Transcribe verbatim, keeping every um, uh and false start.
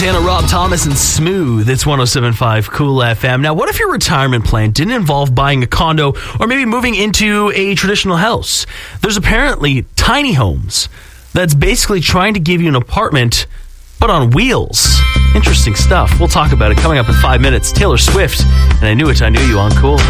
Montana, Rob Thomas, and Smooth. It's one oh seven point five Cool F M. Now, what if your retirement plan didn't involve buying a condo or maybe moving into a traditional house? There's apparently tiny homes that's basically trying to give you an apartment, but on wheels. Interesting stuff. We'll talk about it coming up in five minutes. Taylor Swift, and I Knew It, I Knew You on Cool.